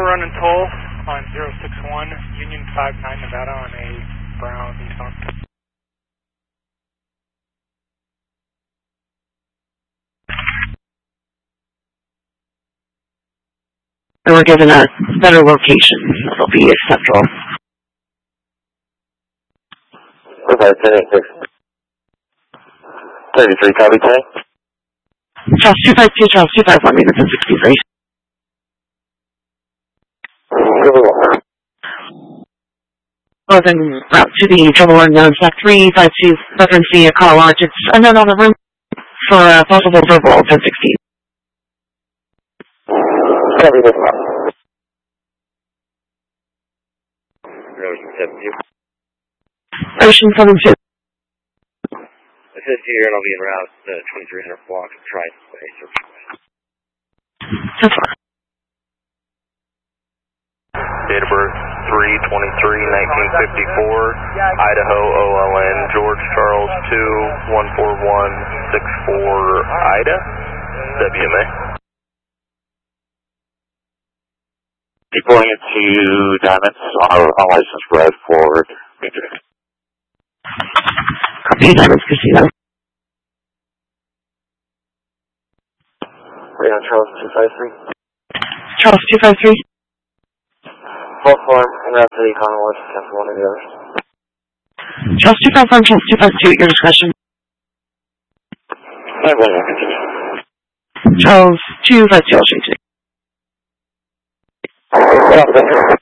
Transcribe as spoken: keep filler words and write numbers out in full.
running toll on zero six one Union five nine Nevada on a brown Nissan. And we're given a better location. It'll be central. thirty-three, copy ten. Charles two five two, Charles two five one, units in sixty-three. Closing route to the trouble unknown, stack three five two, referencing a call launch. It's unknown on the room for a possible verbal ten sixteen. Copy this one. Ocean seven two. Ocean seven two. Assist here, and I'll be en route to twenty-three hundred block of Triton Way. That's fine. Date of birth three twenty-three nineteen fifty-four, Idaho O L N, George Charles two one four one six four, Ida, W M A. Deploying it to Diamonds on a license red forward. Copy, Diamonds Casino. Right on Charles two five three. Charles two five three. Full form, en route to the Econo West, cancel one of the others. Charles two five one, Charles two five two, at your discretion. five one one, continue. Charles two five two, I'll change it. Yeah,